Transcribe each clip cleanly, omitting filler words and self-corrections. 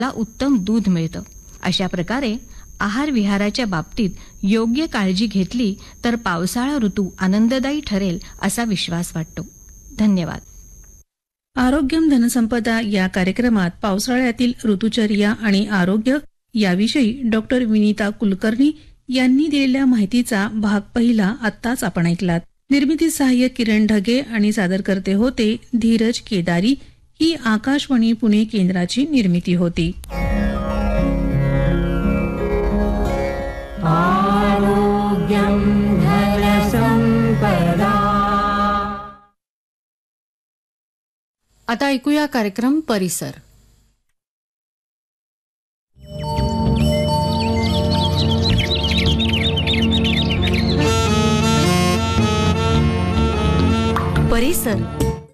ला उत्तम दूध मिळतं. अशा प्रकारे आहार विहाराच्या बाबतीत योग्य काळजी घेतली तर पावसाळा ऋतू आनंददायी ठरेल असा विश्वास वाटतो. धन्यवाद. आरोग्यम धनसंपदा या कार्यक्रमात पावसाळ्यातील ऋतुचर्या आणि आरोग्य याविषयी डॉक्टर विनीता कुलकर्णी यांनी दिलेल्या माहितीचा भाग पहिला आत्ताच आपण ऐकलात. निर्मिती सहाय्य किरण ढगे आणि सादरकर्ते होते धीरज केदारी. ही आकाशवाणी पुणे केंद्राची निर्मिती होती. आता ऐकूया कार्यक्रम परिसर. परिसर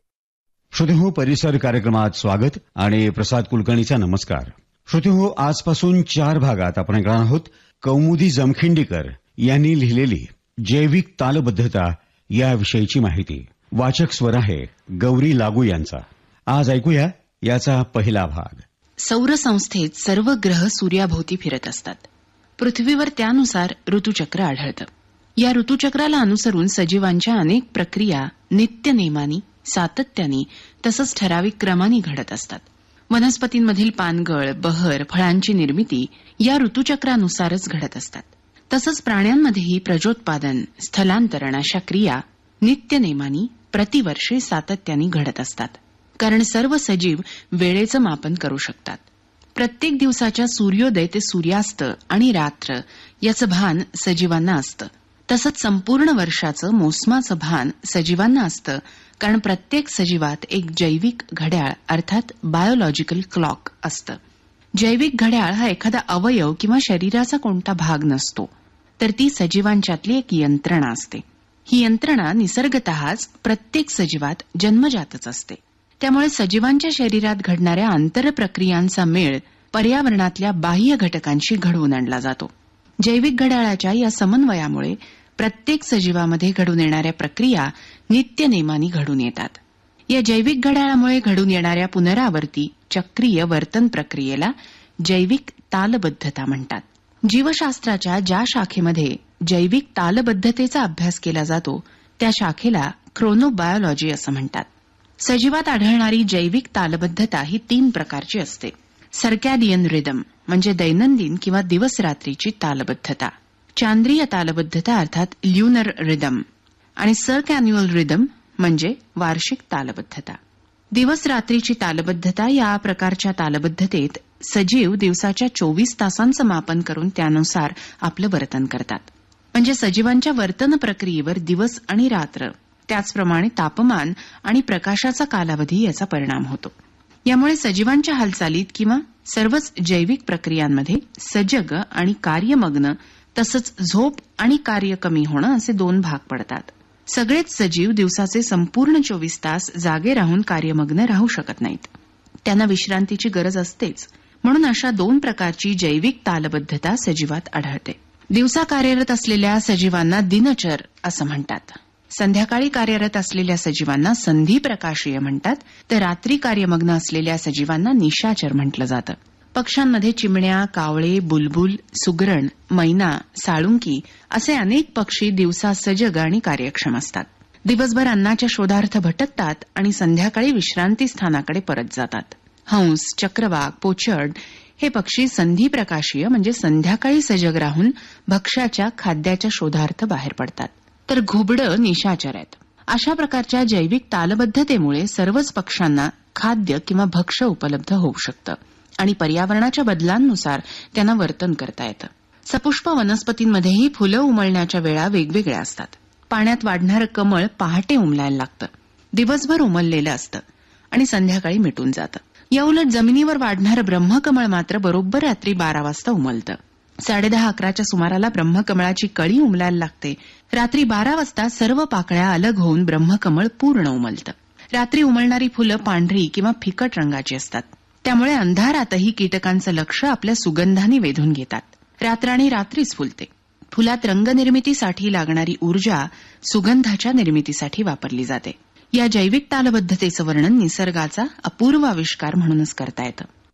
श्रोतेहो, परिसर कार्यक्रमात स्वागत आणि प्रसाद कुलकर्णीचा नमस्कार. श्रोतेहो, आजपासून 4 भागात आपण ऐकणार आहोत कौमुदी जमखिंडीकर यांनी लिहिलेली जैविक तालबद्धता याविषयीची माहिती. वाचक स्वर आहे गौरी लागू यांचा. आज ऐकूया याचा पहिला भाग. सौरसंस्थेत सर्व ग्रह सूर्याभोवती फिरत असतात. पृथ्वीवर त्यानुसार ऋतुचक्र आढळतं. या ऋतुचक्राला अनुसरून सजीवांच्या अनेक प्रक्रिया नित्यनेमानी, सातत्याने तसंच ठराविक क्रमाने घडत असतात. वनस्पतींमधील पानगळ, बहर, फळांची निर्मिती या ऋतुचक्रानुसारच घडत असतात. तसंच प्राण्यांमध्येही प्रजोत्पादन, स्थलांतरण अशा क्रिया नित्यनेमानी प्रतिवर्षे सातत्याने घडत असतात. कारण सर्व सजीव वेळेचं मापन करू शकतात. प्रत्येक दिवसाच्या सूर्योदय ते सूर्यास्त आणि रात्र याचं भान सजीवांना असतं. तसंच संपूर्ण वर्षाचं मोसमाचं भान सजीवांना असतं. कारण प्रत्येक सजीवात एक जैविक घड्याळ अर्थात बायोलॉजिकल क्लॉक असतं. जैविक घड्याळ हा एखादा अवयव किंवा शरीराचा कोणता भाग नसतो, तर ती सजीवांच्यातली एक यंत्रणा असते. ही यंत्रणा निसर्गतःच प्रत्येक सजीवात जन्मजातच असते. त्यामुळे सजीवांच्या शरीरात घडणाऱ्या आंतरप्रक्रियांचा मेळ पर्यावरणातल्या बाह्य घटकांशी घडवून आणला जातो. जैविक घड्याळाच्या या समन्वयामुळे प्रत्येक सजीवामध्ये घडून येणाऱ्या प्रक्रिया नित्यनेमानी घडून येतात. या जैविक घड्याळामुळे घडून येणाऱ्या पुनरावर्ती चक्रीय वर्तन प्रक्रियेला जैविक तालबद्धता म्हणतात. जीवशास्त्राच्या ज्या शाखेमध्ये जैविक तालबद्धतेचा अभ्यास केला जातो त्या शाखेला क्रोनोबायोलॉजी असं म्हणतात. सजीवात आढळणारी जैविक तालबद्धता ही 3 प्रकारची असते. सर्कॅडियन रिदम म्हणजे दैनंदिन किंवा दिवस-रात्रीची तालबद्धता, चांद्रीय तालबद्धता अर्थात ल्युनर रिदम आणि सर्कॅन्युअल रिदम म्हणजे वार्षिक तालबद्धता. दिवस-रात्रीची तालबद्धता या प्रकारच्या तालबद्धतेत सजीव दिवसाच्या 24 तासांचं मापन करून त्यानुसार आपलं वर्तन करतात. म्हणजे सजीवांच्या वर्तन प्रक्रियेवर दिवस आणि रात्र, त्याचप्रमाणे तापमान आणि प्रकाशाचा कालावधी याचा परिणाम होतो. यामुळे सजीवांच्या हालचालीत किंवा सर्वच जैविक प्रक्रियांमध्ये सजग आणि कार्यमग्न तसंच झोप आणि कार्य कमी होणं असे 2 भाग पडतात. सगळेच सजीव दिवसाचे संपूर्ण 24 तास जागे राहून कार्यमग्न राहू शकत नाहीत. त्यांना विश्रांतीची गरज असतेच. म्हणून अशा 2 प्रकारची जैविक तालबद्धता सजीवात आढळते. दिवसा कार्यरत असलेल्या सजीवांना दिनचर असं म्हणतात. संध्याकाळी कार्यरत असलेल्या सजीवांना संधी प्रकाशीय म्हणतात. तर रात्री कार्यमग्न असलेल्या सजीवांना निशाचर म्हटलं जातं. पक्ष्यांमध्ये चिमण्या, कावळे, बुलबुल, सुगरण, मैना, साळुंकी असे अनेक पक्षी दिवसा सजग आणि कार्यक्षम असतात. दिवसभर अन्नाच्या शोधार्थ भटकतात आणि संध्याकाळी विश्रांती स्थानाकडे परत जातात. हंस, चक्रवाक, पोचर्ड हे पक्षी संधी प्रकाशीय म्हणजे संध्याकाळी सजग राहून भक्ष्याच्या खाद्याच्या शोधार्थ बाहेर पडतात. तर घुबडं निशाचर आहेत. अशा प्रकारच्या जैविक तालबद्धतेमुळे सर्वच पक्ष्यांना खाद्य किंवा भक्ष्य उपलब्ध होऊ शकतं आणि पर्यावरणाच्या बदलांनुसार त्यांना वर्तन करता येतं. सपुष्प वनस्पतींमध्येही फुलं उमलण्याच्या वेळा वेगवेगळ्या असतात. पाण्यात वाढणारं कमळ पहाटे उमलायला लागतं, दिवसभर उमललेलं असतं आणि संध्याकाळी मिटून जातं. याउलट जमिनीवर वाढणारं ब्रह्मकमळ मात्र बरोबर रात्री 12 वाजता उमलतं. 10:30-11च्या सुमाराला ब्रह्मकमळाची कळी उमलायला लागते. रात्री 12 वाजता सर्व पाकळ्या अलग होऊन ब्रह्मकमळ पूर्ण उमलतं. रात्री उमलणारी फुलं पांढरी किंवा फिकट रंगाची असतात. त्यामुळे अंधारातही कीटकांचं लक्ष आपल्या सुगंधाने वेधून घेतात. रात्राणी रात्रीच फुलते. फुलात रंगनिर्मितीसाठी लागणारी ऊर्जा सुगंधाच्या निर्मितीसाठी वापरली जाते. या जैविक तालबद्धतेचं वर्णन निसर्गाचा अपूर्व आविष्कार म्हणूनच करता येतं.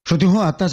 श्रोते हो, आताच